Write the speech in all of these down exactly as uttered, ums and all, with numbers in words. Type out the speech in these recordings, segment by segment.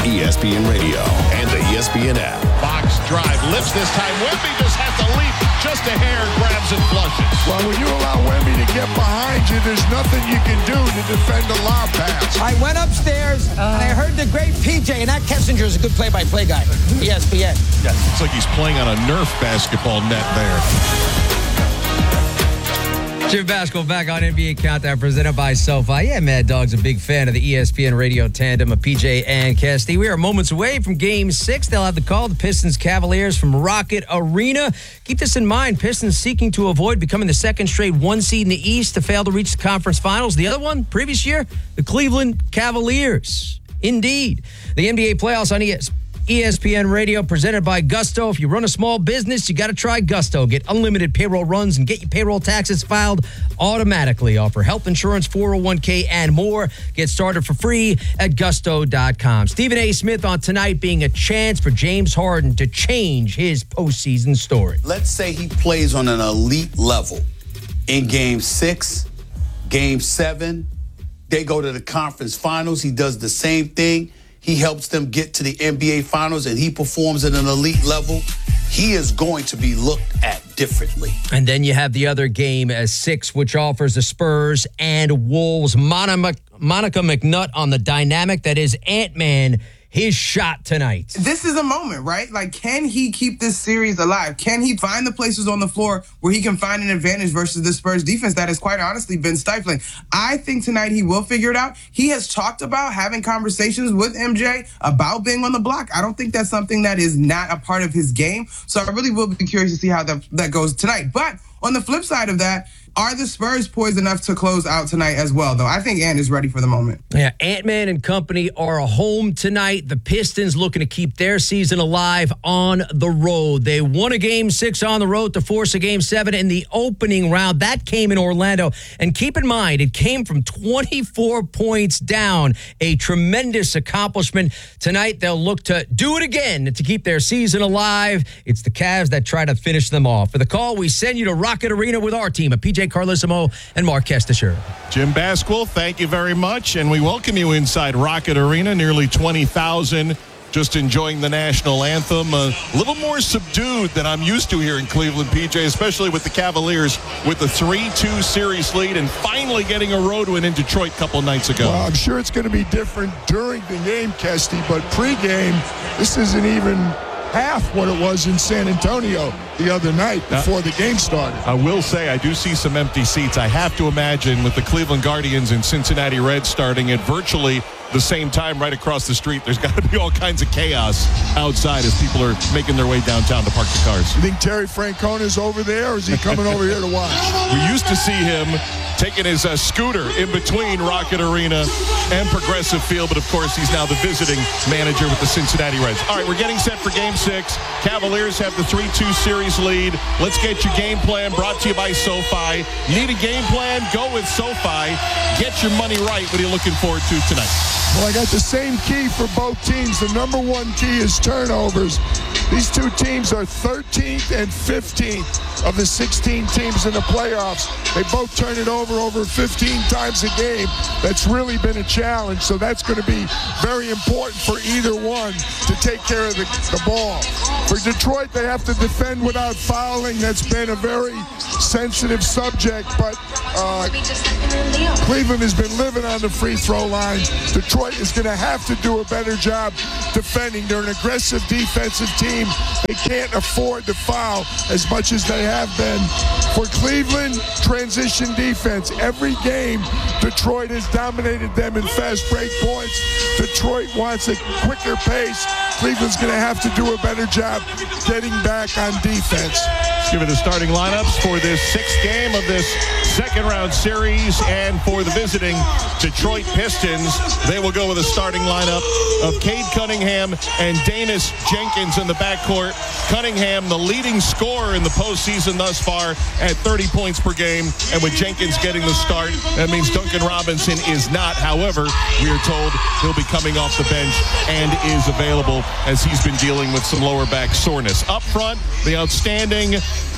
E S P N Radio and the E S P N app. Fox drive, lifts this time. Wemby just has to leap just a hair, grabs and flushes. Well, when you allow Wemby to get behind you, there's nothing you can do to defend a lob pass. I went upstairs uh, and I heard the great P J, and that Kessinger is a good play-by-play guy. E S P N. Yeah, it's like he's playing on a Nerf basketball net there. Jim Basketball back on N B A Countdown presented by SoFi. Yeah, Mad Dog's a big fan of the E S P N radio tandem of P J and Kesty. We are moments away from Game six. They'll have the call, the Pistons Cavaliers from Rocket Arena. Keep this in mind, Pistons seeking to avoid becoming the second straight one seed in the East to fail to reach the conference finals. The other one, previous year, the Cleveland Cavaliers. Indeed. The N B A playoffs on E S P N. E S P N Radio presented by Gusto. If you run a small business, you got to try Gusto. Get unlimited payroll runs and get your payroll taxes filed automatically. Offer health insurance, four oh one k, and more. Get started for free at gusto dot com. Stephen A. Smith on tonight being a chance for James Harden to change his postseason story. Let's say he plays on an elite level in game six, game seven. They go to the conference finals. He does the same thing. He helps them get to the N B A Finals, and he performs at an elite level. He is going to be looked at differently. And then you have the other game as six, which offers the Spurs and Wolves. Monica, Monica McNutt on the dynamic that is Ant-Man. His shot tonight. This is a moment, right? Like, can he keep this series alive? Can he find the places on the floor where he can find an advantage versus the Spurs defense that has quite honestly been stifling? I think tonight he will figure it out. He has talked about having conversations with M J about being on the block. I don't think that's something that is not a part of his game. So I really will be curious to see how that, that goes tonight. But on the flip side of that, are the Spurs poised enough to close out tonight as well, though? I think Ant is ready for the moment. Yeah, Ant-Man and company are home tonight. The Pistons looking to keep their season alive on the road. They won a game six on the road to force a game seven in the opening round. That came in Orlando. And keep in mind, it came from twenty-four points down. A tremendous accomplishment. Tonight, they'll look to do it again to keep their season alive. It's the Cavs that try to finish them off. For the call, we send you to Rocket Arena with our team of P J Carlissimo and Mark Kestisher. Jim Basquill, thank you very much. And we welcome you inside Rocket Arena. Nearly twenty thousand just enjoying the national anthem. A little more subdued than I'm used to here in Cleveland, P J, especially with the Cavaliers with the three two series lead and finally getting a road win in Detroit a couple nights ago. Well, I'm sure it's going to be different during the game, Kesty, but pregame, this isn't even half what it was in San Antonio the other night before the game started. I will say I do see some empty seats. I have to imagine with the Cleveland Guardians and Cincinnati Reds starting at virtually the same time right across the street, there's got to be all kinds of chaos outside as people are making their way downtown to park the cars. You think Terry Francona's over there, or is he coming over here to watch? We used to see him taking his uh, scooter in between Rocket Arena and Progressive Field, but of course he's now the visiting manager with the Cincinnati Reds. All right, we're getting set for Game six. Cavaliers have the three two series lead. Let's get your game plan brought to you by SoFi. You need a game plan? Go with SoFi. Get your money right. What are you looking forward to tonight? Well, I got the same key for both teams. The number one key is turnovers. These two teams are thirteenth and fifteenth of the sixteen teams in the playoffs. They both turn it over over fifteen times a game. That's really been a challenge, so that's going to be very important for either one to take care of the, the ball. For Detroit, they have to defend without fouling. That's been a very sensitive subject, but uh, Cleveland has been living on the free throw line. Detroit is going to have to do a better job defending. They're an aggressive defensive team. They can't afford to foul as much as they have been. For Cleveland, transition defense. Every game, Detroit has dominated them in fast break points. Detroit wants a quicker pace. Cleveland's going to have to do a better job getting back on defense. Let's give you the starting lineups for this sixth game of this second round series, and for the visiting Detroit Pistons, they will go with a starting lineup of Cade Cunningham and Danis Jenkins in the backcourt. Cunningham, the leading scorer in the postseason thus far at thirty points per game, and with Jenkins getting the start, that means Duncan Robinson is not. However, we are told he'll be coming off the bench and is available as he's been dealing with some lower back soreness. Up front, the outstanding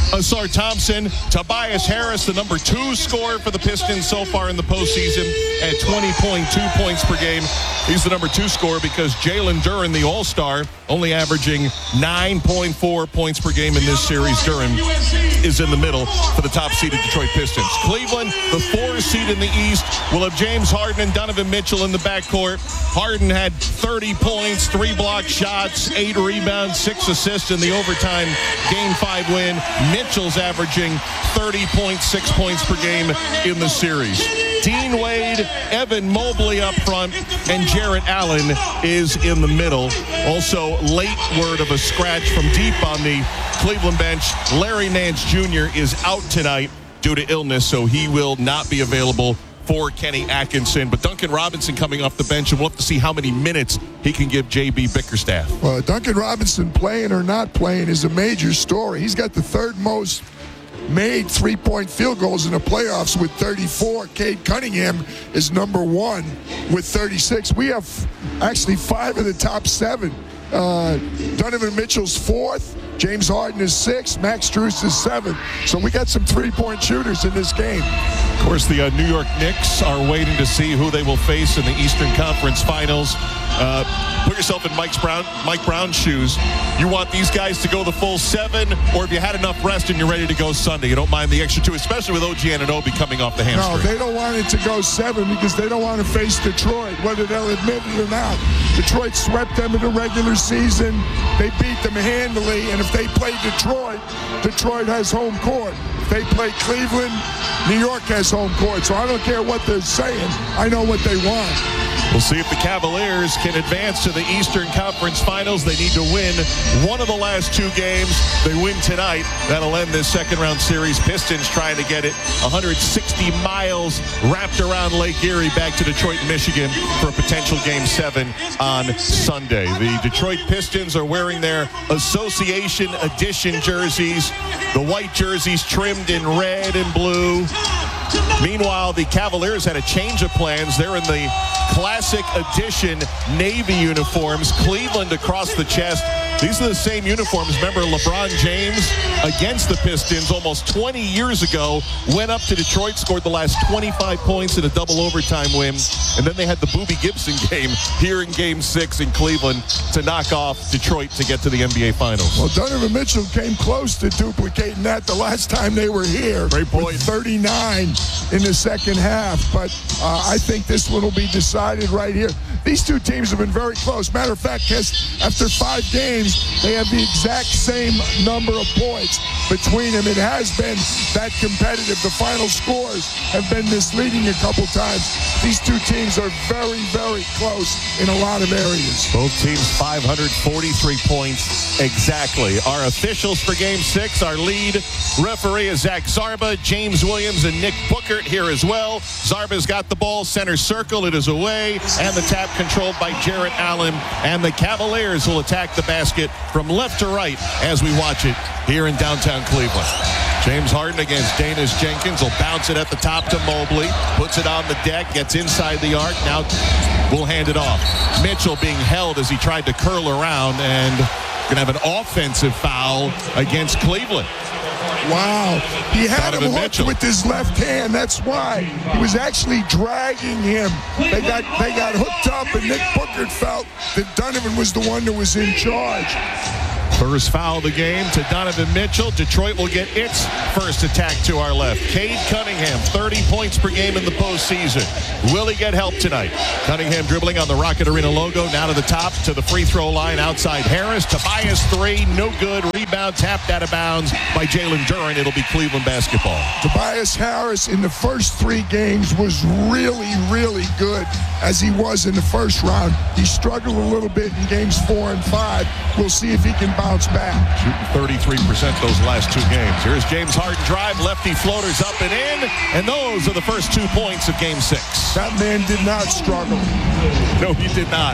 Asar Thompson. Tobias Harris, the number two scorer for the Pistons so far in the postseason at twenty point two points per game. He's the number two scorer because Jalen Duren, the All-Star, only averaging nine point four points per game in this series. Duren is in the middle for the top-seeded Detroit Pistons. Cleveland, the four seed in the East, will have James Harden and Donovan Mitchell in the backcourt. Harden had thirty points, three blocked shots, eight rebounds, six assists in the overtime Game five win. Mitchell's averaging thirty point six points per game in the series. Dean Wade, Evan Mobley up front, and Jarrett Allen is in the middle. Also, late word of a scratch from deep on the Cleveland bench. Larry Nance Junior is out tonight due to illness, so he will not be available for Kenny Atkinson. But Duncan Robinson coming off the bench, and we'll have to see how many minutes he can give J B Bickerstaff. Well, Duncan Robinson playing or not playing is a major story. He's got the third most made three-point field goals in the playoffs with thirty-four. Cade Cunningham is number one with thirty-six. We have actually five of the top seven. Uh, Donovan Mitchell's fourth. James Harden is sixth. Max Strus is seventh. So we got some three-point shooters in this game. Of course, the uh, New York Knicks are waiting to see who they will face in the Eastern Conference Finals. Uh, put yourself in Mike's Brown, Mike Brown's shoes. You want these guys to go the full seven, or if you had enough rest and you're ready to go Sunday, you don't mind the extra two, especially with O G Anunoby coming off the hamstring. No, they don't want it to go seven because they don't want to face Detroit, whether they'll admit it or not. Detroit swept them in the regular season. They beat them handily, and if they play Detroit, Detroit has home court. If they play Cleveland, New York has home court. So I don't care what they're saying. I know what they want. We'll see if the Cavaliers can advance to the Eastern Conference Finals. They need to win one of the last two games. They win tonight. That'll end this second-round series. Pistons trying to get it one hundred sixty miles wrapped around Lake Erie back to Detroit, Michigan for a potential Game seven on Sunday. The Detroit Pistons are wearing their Association Edition jerseys. The white jerseys trimmed in red and blue. Meanwhile, the Cavaliers had a change of plans. They're in the Classic Edition Navy uniforms, Cleveland across the chest. These are the same uniforms. Remember, LeBron James against the Pistons almost twenty years ago went up to Detroit, scored the last twenty-five points in a double overtime win, and then they had the Boobie Gibson game here in Game six in Cleveland to knock off Detroit to get to the N B A Finals. Well, Donovan Mitchell came close to duplicating that the last time they were here. Great point. With thirty-nine in the second half, but uh, I think this one will be decided right here. These two teams have been very close. Matter of fact, after five games, they have the exact same number of points between them. It has been that competitive. The final scores have been misleading a couple times. These two teams are very, very close in a lot of areas. Both teams five hundred forty-three points exactly. Our officials for Game six, our lead referee is Zach Zarba, James Williams, and Nick Bookert here as well. Zarba's got the ball, center circle. It is away, and the tap controlled by Jarrett Allen. And the Cavaliers will attack the basket from left to right as we watch it here in downtown Cleveland. James Harden against Danis Jenkins will bounce it at the top to Mobley, puts it on the deck, gets inside the arc. Now we'll hand it off. Mitchell being held as he tried to curl around, and going to have an offensive foul against Cleveland. Wow. He had Donovan him hooked Mitchell. with his left hand. That's why. He was actually dragging him. They got they got hooked up, and Nick Bookert felt that Donovan was the one that was in charge. First foul of the game to Donovan Mitchell. Detroit will get its first attack to our left. Cade Cunningham, thirty points per game in the postseason. Will he get help tonight? Cunningham dribbling on the Rocket Arena logo. Now to the top, to the free throw line outside Harris. Tobias three, no good. Rebound tapped out of bounds by Jalen Duren. It'll be Cleveland basketball. Tobias Harris in the first three games was really, really good as he was in the first round. He struggled a little bit in games four and five. We'll see if he can bounce back. Shooting thirty-three percent those last two games. Here's James Harden drive, lefty floaters up and in, and those are the first two points of Game six. That man did not struggle. No, he did not.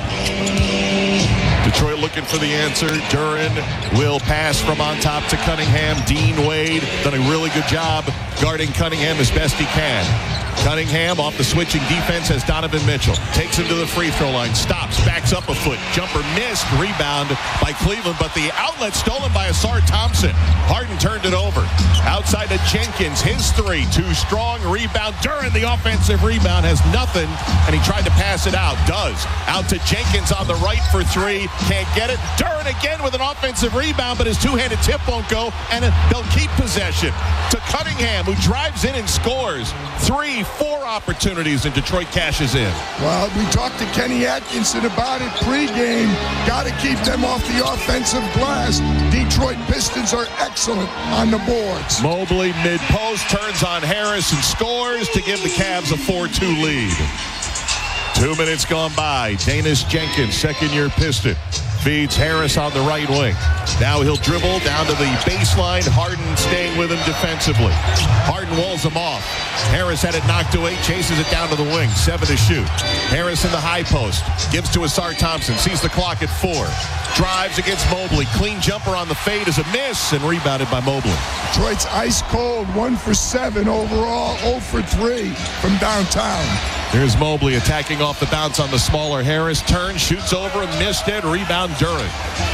Detroit looking for the answer. Duren will pass from on top to Cunningham. Dean Wade done a really good job guarding Cunningham as best he can. Cunningham off the switching defense has Donovan Mitchell. Takes him to the free throw line. Stops. Backs up a foot. Jumper missed. Rebound by Cleveland, but the outlet stolen by Asar Thompson. Harden turned it over. Outside to Jenkins. His three. Too strong. Rebound. Duren, the offensive rebound, has nothing, and he tried to pass it out. Does. Out to Jenkins on the right for three. Can't get it. Duren again with an offensive rebound, but his two-handed tip won't go, and they'll keep possession. To Cunningham, who drives in and scores. Three, four opportunities, and Detroit cashes in. Well, we talked to Kenny Atkinson about it pregame. Got to keep them off the offensive glass. Detroit Pistons are excellent on the boards. Mobley mid-post turns on Harris and scores to give the Cavs a four two lead. Two minutes gone by. Danis Jenkins, second-year Piston, feeds Harris on the right wing. Now he'll dribble down to the baseline. Harden staying with him defensively. Harden walls him off. Harris had it knocked away, chases it down to the wing. Seven to shoot. Harris in the high post. Gives to Asar Thompson. Sees the clock at four. Drives against Mobley. Clean jumper on the fade is a miss and rebounded by Mobley. Detroit's ice cold. One for seven overall. zero for three from downtown. Here's Mobley attacking off the bounce on the smaller Harris. Turns, shoots over, and missed it. Rebound Duren.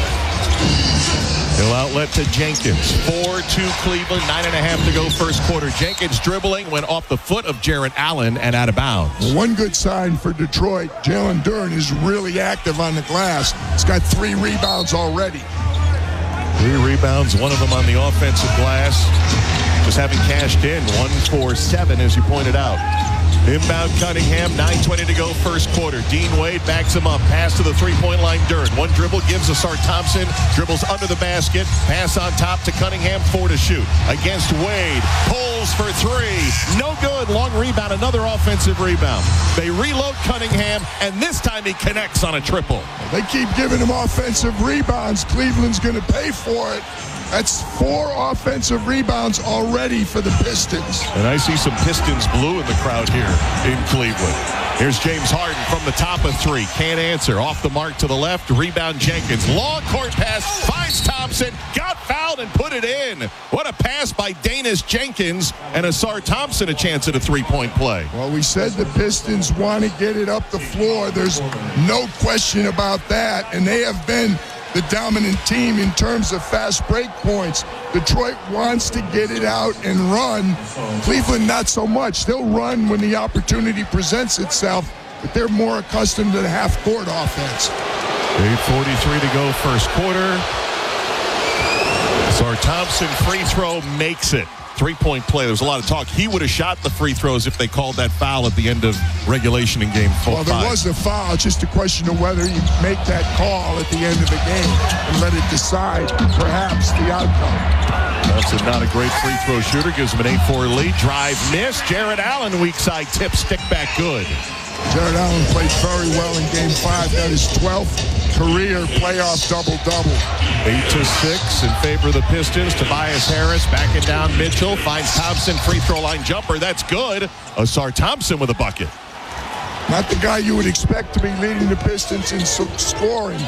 He'll outlet to Jenkins. four two Cleveland. Nine and a half to go first quarter. Jenkins dribbling, went off the foot of Jarrett Allen and out of bounds. One good sign for Detroit. Jalen Duren is really active on the glass. He's got three rebounds already. Three rebounds, one of them on the offensive glass. Just having cashed in. One for seven, as you pointed out. Inbound Cunningham, nine twenty to go first quarter. Dean Wade backs him up. Pass to the three-point line. Duren. One dribble gives Asar Thompson. Dribbles under the basket. Pass on top to Cunningham. Four to shoot. Against Wade. Pulls for three. No good. Long rebound. Another offensive rebound. They reload Cunningham, and this time he connects on a triple. They keep giving him offensive rebounds. Cleveland's going to pay for it. That's four offensive rebounds already for the Pistons. And I see some Pistons blue in the crowd here in Cleveland. Here's James Harden from the top of three. Can't answer. Off the mark to the left. Rebound Jenkins. Long court pass. Finds Thompson. Got fouled and put it in. What a pass by Danis Jenkins. And Asar Thompson a chance at a three-point play. Well, we said the Pistons want to get it up the floor. There's no question about that. And they have been the dominant team in terms of fast break points. Detroit wants to get it out and run. Cleveland, not so much. They'll run when the opportunity presents itself, but they're more accustomed to the half-court offense. eight forty-three to go first quarter. Asar Thompson free throw makes it. Three-point play. There was a lot of talk. He would have shot the free throws if they called that foul at the end of regulation in game four. Well, there five. was a foul. It's just a question of whether you make that call at the end of the game and let it decide, perhaps, the outcome. Thompson not a great free throw shooter. Gives him an eight four lead. Drive miss. Jarrett Allen weak side tip. Stick back good. Jarrett Allen played very well in game five. That is twelfth career playoff double-double. Eight to six in favor of the Pistons. Tobias Harris backing down Mitchell. Finds Thompson. Free throw line jumper. That's good. Asar Thompson with a bucket. Not the guy you would expect to be leading the Pistons in scoring.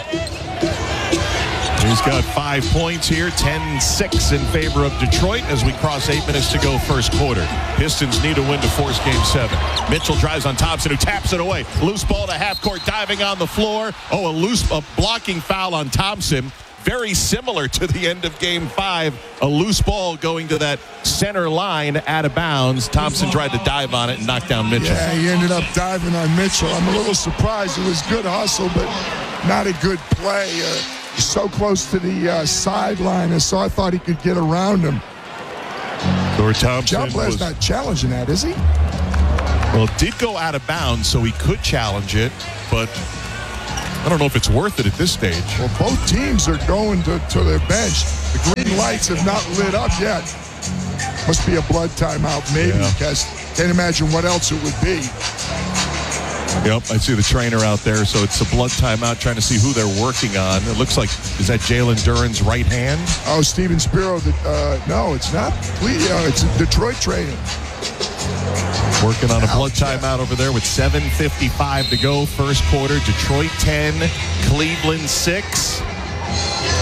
He's got five points here, ten six in favor of Detroit as we cross eight minutes to go first quarter. Pistons need a win to force game seven. Mitchell drives on Thompson, who taps it away. Loose ball to half court, diving on the floor. Oh, a loose a blocking foul on Thompson. Very similar to the end of game five. A loose ball going to that center line out of bounds. Thompson tried to dive on it and knock down Mitchell. Yeah, he ended up diving on Mitchell. I'm a little surprised. It was good hustle, but not a good play. Uh, so close to the uh, sideline, so I thought he could get around him. Or Thompson John Blair's was not challenging that, is he? Well, it did go out of bounds, so he could challenge it, but I don't know if it's worth it at this stage. Well, both teams are going to, to their bench. The green lights have not lit up yet. Must be a blood timeout, maybe, Yeah. because can't imagine what else it would be. Yep, I see the trainer out there, so it's a blood timeout trying to see who they're working on. It looks like, is that Jalen Duren's right hand? Oh, Steven Spiro, the, uh, no, it's not. Please, uh, it's a Detroit trainer. Working on a blood timeout over there with seven fifty-five to go first quarter. Detroit ten, Cleveland six.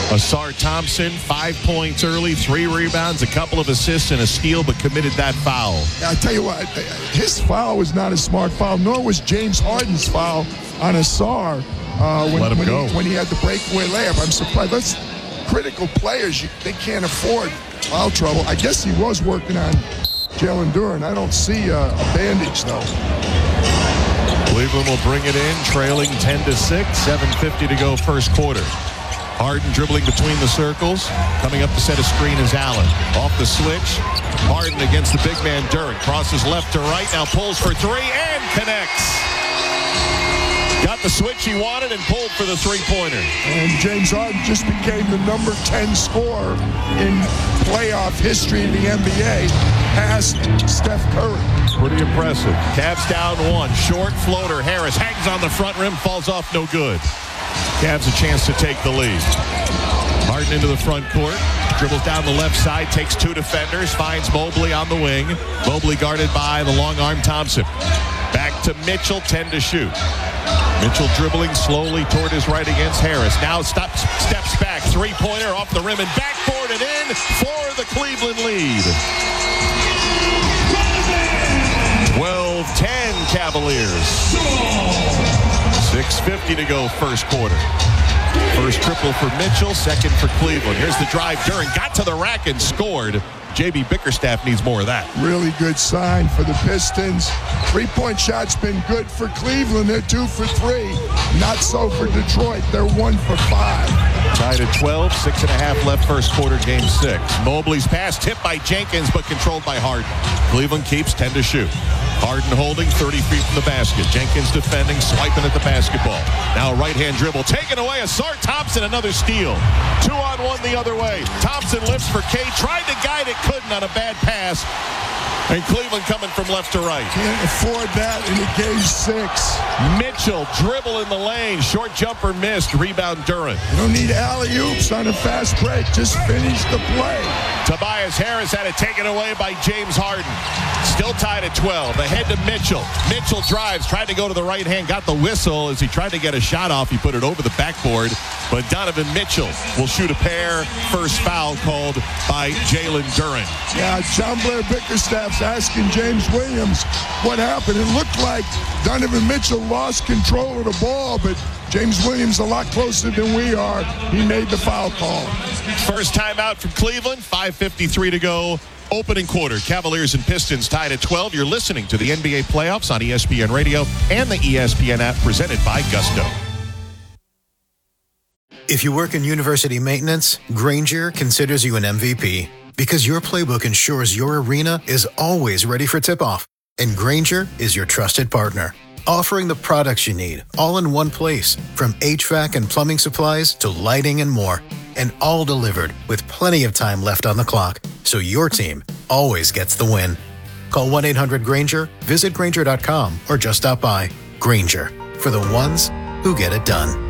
Asar Thompson, five points early, three rebounds, a couple of assists, and a steal, but committed that foul. I tell you what, his foul was not a smart foul, nor was James Harden's foul on Asar uh, when, Let him when, go. He, when he had the breakaway layup. I'm surprised. That's critical players. You, they can't afford foul trouble. I guess he was working on Jalen Duren. I don't see uh, a bandage, though. Cleveland will bring it in, trailing ten to six, seven fifty to go first quarter. Harden dribbling between the circles. Coming up to set a screen is Allen. Off the switch. Harden against the big man Duren. Crosses left to right. Now pulls for three and connects. Got the switch he wanted and pulled for the three-pointer. And James Harden just became the number ten scorer in playoff history in the N B A, past Steph Curry. Pretty impressive. Cavs down one. Short floater. Harris hangs on the front rim. Falls off. No good. Cavs a chance to take the lead. Harden into the front court. Dribbles down the left side. Takes two defenders. Finds Mobley on the wing. Mobley guarded by the long arm Thompson. Back to Mitchell. ten to shoot. Mitchell dribbling slowly toward his right against Harris. Now stops, steps back. Three-pointer off the rim and backboard and in for the Cleveland lead. twelve ten Cavaliers. six fifty to go first quarter. First triple for Mitchell, second for Cleveland. Here's the drive. Duren got to the rack and scored. J B Bickerstaff needs more of that. Really good sign for the Pistons. Three-point shot's been good for Cleveland. They're two for three. Not so for Detroit. They're one for five. Tied at twelve, six and a half left first quarter, game six. Mobley's pass tipped by Jenkins, but controlled by Harden. Cleveland keeps ten to shoot. Harden holding thirty feet from the basket. Jenkins defending, swiping at the basketball. Now a right-hand dribble taken away. Asar Thompson, another steal. Two on one the other way. Thompson lifts for Cade. Tried to guide it, couldn't on a bad pass. And Cleveland coming from left to right. Can't afford that in a game six. Mitchell dribble in the lane. Short jumper missed. Rebound Duren. You don't need alley-oops on a fast break. Just finish the play. Tobias Harris had it taken away by James Harden. Still tied at twelve. Ahead to Mitchell. Mitchell drives. Tried to go to the right hand. Got the whistle as he tried to get a shot off. He put it over the backboard. But Donovan Mitchell will shoot a pair. First foul called by Jalen Duren. Yeah, John Blair Bickerstaff's asking James Williams what happened. It looked like Donovan Mitchell lost control of the ball, but James Williams a lot closer than we are. He made the foul call. First timeout from Cleveland. five fifty-three to go. Opening quarter. Cavaliers and Pistons tied at twelve. You're listening to the N B A playoffs on E S P N Radio and the E S P N app, presented by Gusto. If you work in university maintenance, Grainger considers you an M V P because your playbook ensures your arena is always ready for tip-off. And Grainger is your trusted partner, offering the products you need all in one place, from H V A C and plumbing supplies to lighting and more, and all delivered with plenty of time left on the clock, so your team always gets the win. Call one eight hundred Grainger, visit Grainger dot com, or just stop by. Grainger, for the ones who get it done.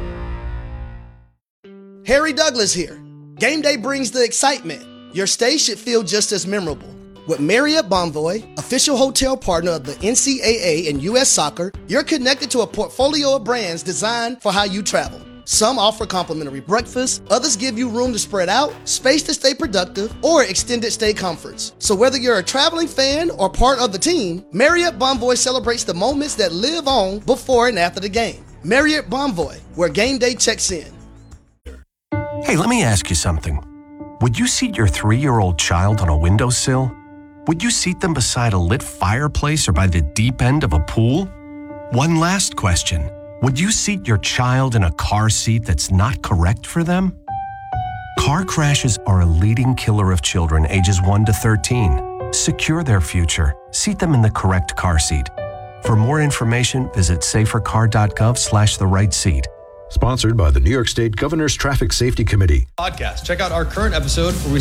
Harry Douglas here. Game day brings the excitement. Your stay should feel just as memorable. With Marriott Bonvoy, official hotel partner of the N C double A and U S Soccer, you're connected to a portfolio of brands designed for how you travel. Some offer complimentary breakfast, others give you room to spread out, space to stay productive, or extended stay comforts. So whether you're a traveling fan or part of the team, Marriott Bonvoy celebrates the moments that live on before and after the game. Marriott Bonvoy, where game day checks in. Hey, let me ask you something. Would you seat your three-year-old child on a windowsill? Would you seat them beside a lit fireplace or by the deep end of a pool? One last question. Would you seat your child in a car seat that's not correct for them? Car crashes are a leading killer of children ages one to thirteen. Secure their future. Seat them in the correct car seat. For more information, visit safercar.gov slash the right seat. Sponsored by the New York State Governor's Traffic Safety Committee. Podcast. Check out our current episode where we